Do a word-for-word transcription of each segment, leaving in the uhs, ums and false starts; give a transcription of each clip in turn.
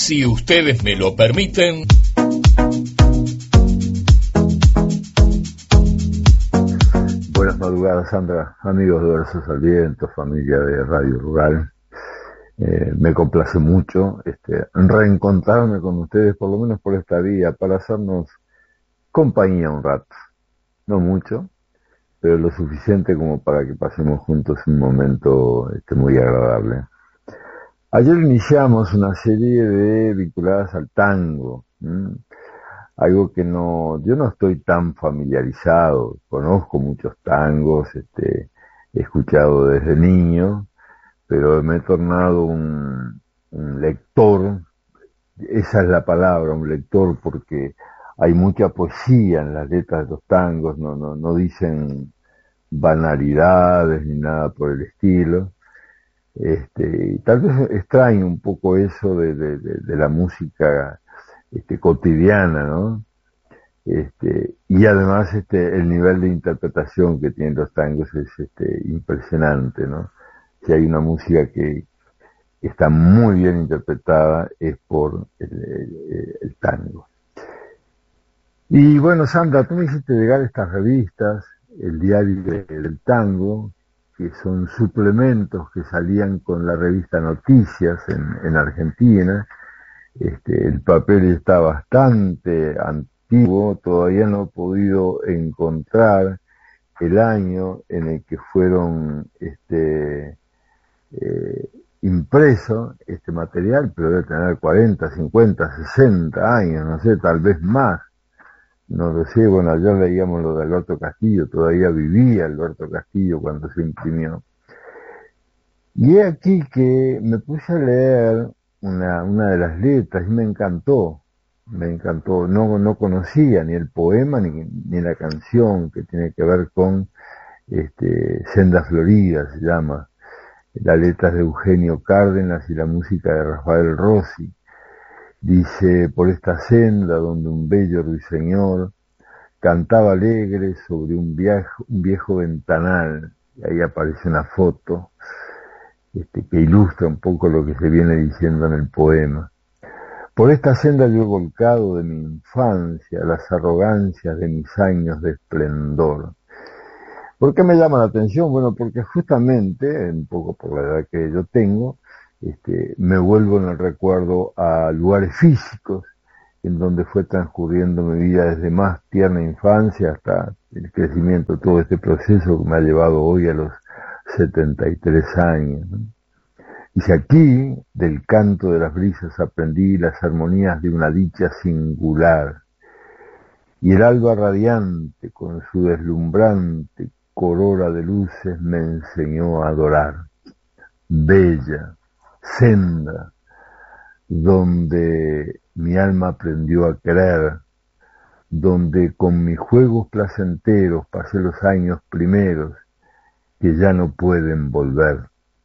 Si ustedes me lo permiten. Buenas madrugadas, Sandra, amigos de Versos al Viento, familia de Radio Rural. Eh, me complace mucho este, reencontrarme con ustedes, por lo menos por esta vía, para hacernos compañía un rato. No mucho, pero lo suficiente como para que pasemos juntos un momento este, muy agradable. Ayer iniciamos una serie de vinculadas al tango, ¿m? Algo que no, yo no estoy tan familiarizado, conozco muchos tangos, este, he escuchado desde niño, pero me he tornado un, un lector, esa es la palabra, un lector, porque hay mucha poesía en las letras de los tangos, no, no, no dicen banalidades ni nada por el estilo. Este, y tal vez extraño un poco eso de, de, de, de la música este, cotidiana, ¿no? Este, y además este, el nivel de interpretación que tienen los tangos es este, impresionante, ¿no? Si hay una música que está muy bien interpretada es por el, el, el tango. Y bueno, Sandra, tú me hiciste llegar estas revistas, el diario del tango, que son suplementos que salían con la revista Noticias en, en Argentina. Este, el papel está bastante antiguo, todavía no he podido encontrar el año en el que fueron este, eh, impreso este material, pero debe tener cuarenta, cincuenta, sesenta años, no sé, tal vez más. No lo sé, bueno, ayer leíamos lo de Alberto Castillo, todavía vivía Alberto Castillo cuando se imprimió. Y he aquí que me puse a leer una, una de las letras y me encantó, me encantó. No, no conocía ni el poema ni, ni la canción que tiene que ver con este, Senda Florida, se llama. La letra es de Eugenio Cárdenas y la música de Rafael Rossi. Dice, por esta senda donde un bello ruiseñor cantaba alegre sobre un viejo, un viejo ventanal, y ahí aparece una foto este, que ilustra un poco lo que se viene diciendo en el poema. Por esta senda yo he volcado de mi infancia las arrogancias de mis años de esplendor. ¿Por qué me llama la atención? Bueno, porque justamente, un poco por la edad que yo tengo, Este, me vuelvo en el recuerdo a lugares físicos en donde fue transcurriendo mi vida desde más tierna infancia hasta el crecimiento, todo este proceso que me ha llevado hoy a los setenta y tres años, ¿no? Dice, aquí del canto de las brisas aprendí las armonías de una dicha singular, y el alba radiante con su deslumbrante corona de luces me enseñó a adorar. Bella senda donde mi alma aprendió a querer, donde con mis juegos placenteros pasé los años primeros que ya no pueden volver.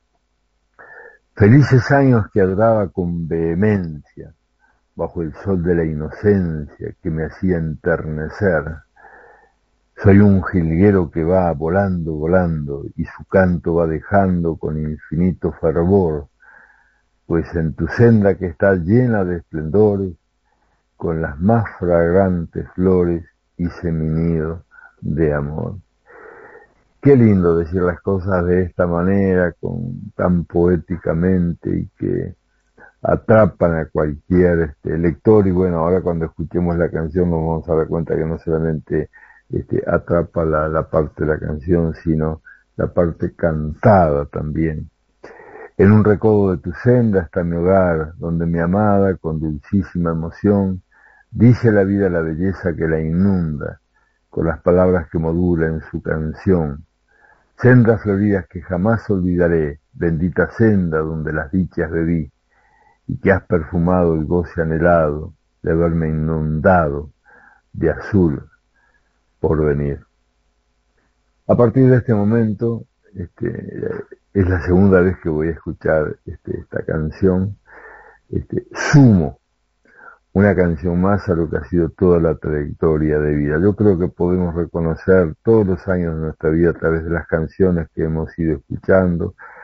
Felices años que adoraba con vehemencia bajo el sol de la inocencia que me hacía enternecer. Soy un jilguero que va volando, volando, y su canto va dejando con infinito fervor, pues en tu senda que está llena de esplendores, con las más fragrantes flores hice mi nido de amor. Qué lindo decir las cosas de esta manera, con tan poéticamente, y que atrapan a cualquier este, lector. Y bueno, ahora cuando escuchemos la canción nos vamos a dar cuenta que no solamente este, atrapa la, la parte de la canción, sino la parte cantada también. En un recodo de tu senda está mi hogar, donde mi amada, con dulcísima emoción, dice a la vida la belleza que la inunda, con las palabras que modula en su canción. Sendas floridas que jamás olvidaré, bendita senda donde las dichas bebí, y que has perfumado el goce anhelado de haberme inundado de azul por venir. A partir de este momento, este, es la segunda vez que voy a escuchar este, esta canción, este, sumo una canción más a lo que ha sido toda la trayectoria de vida. Yo creo que podemos reconocer todos los años de nuestra vida a través de las canciones que hemos ido escuchando,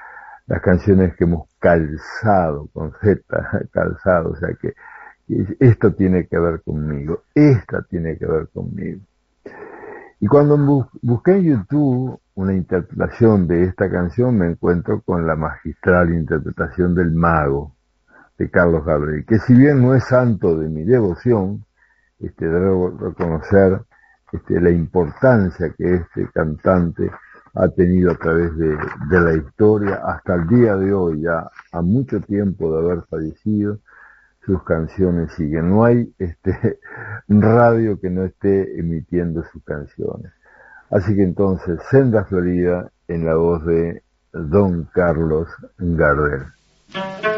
las canciones que hemos calzado, con Z, calzado, o sea que esto tiene que ver conmigo, esta tiene que ver conmigo. Y cuando bus busqué en YouTube una interpretación de esta canción, me encuentro con la magistral interpretación del Mago, de Carlos Gardel, que si bien no es santo de mi devoción, este, debo reconocer este, la importancia que este cantante ha tenido a través de, de la historia hasta el día de hoy, ya a mucho tiempo de haber fallecido. Sus canciones siguen, no hay este radio que no esté emitiendo sus canciones. Así que entonces, Senda Florida en la voz de Don Carlos Gardel.